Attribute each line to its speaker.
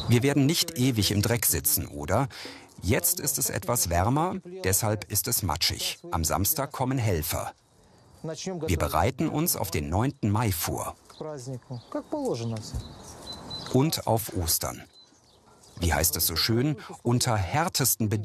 Speaker 1: Wir werden nicht ewig im Dreck sitzen, oder? Jetzt ist es etwas wärmer, deshalb ist es matschig. Am Samstag kommen Helfer. Wir bereiten uns auf den 9. Mai vor. Und auf Ostern. Wie heißt es so schön? Unter härtesten Bedingungen